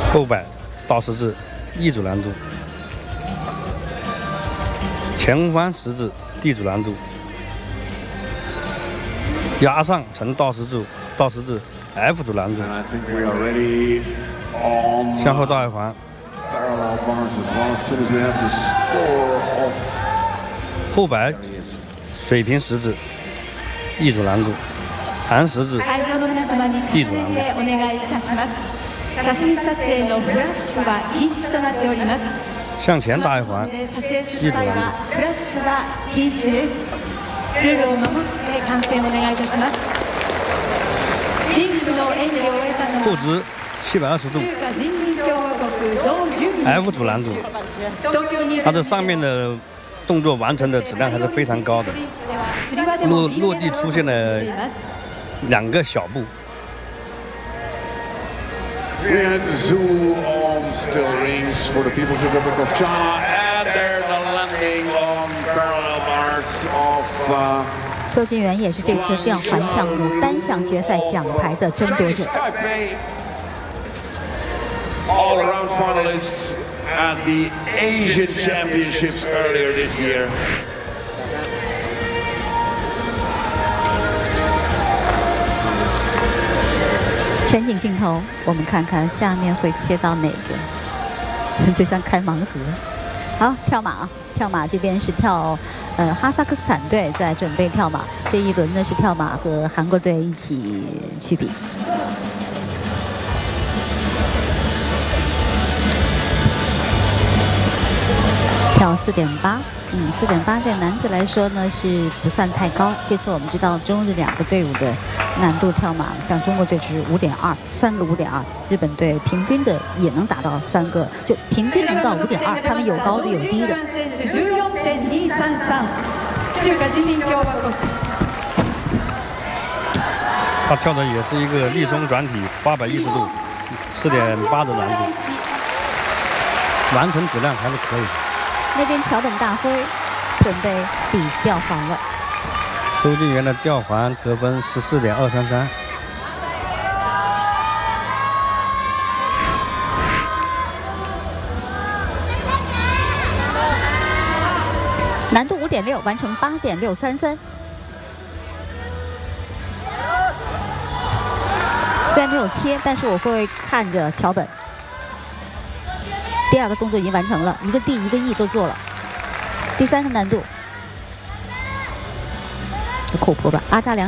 后摆倒十字，E 组难度；前翻十字，D 组难度；压上成倒十字，F 组难度；向后倒一环；后摆水平十字，E 组难度；弹十字，D 组难度。 写真撮影のフラッシュは禁止となっております。 向前大一环，E 组難度。 フラッシュは禁止です。ルールを守って観戦お願いいたします。リングの演技を終えたのは后直720度中華人民共和国同準備。 ，F 组难度。它的上面的动作完成的质量还是非常高的，落地出现了2个小步。 We had Zhu on still rings for the People's Republic of China, and there's a landing on parallel bars of. 邹金元也是这次吊环项目单项决赛奖牌的争夺者。 All-around finalists at the Asian Championships earlier this year. 全景镜头，我们看看下面会切到哪个，就像开盲盒。好，跳马啊，跳马这边是跳，哈萨克斯坦队在准备跳马，这一轮呢是跳马和韩国队一起去比。跳4.8。 4.8对男子来说呢是不算太高。这次我们知道中日2个队伍的难度跳马，像中国队是5.2，3个5.2，日本队平均的也能达到3个，就平均能到5.2，他们有高的有低的。 他跳的也是一个立松转体810度，4.8的难度，完成质量还是可以。 那边桥本大辉准备比吊环了。 邹金元的吊环得分14.233。 难度5.6，完成8.633。虽然没有切，但是我会看着桥本。 第2个动作已经完成了，一个 D 一个 E 都做了。第3个难度，扣坡吧，阿扎良。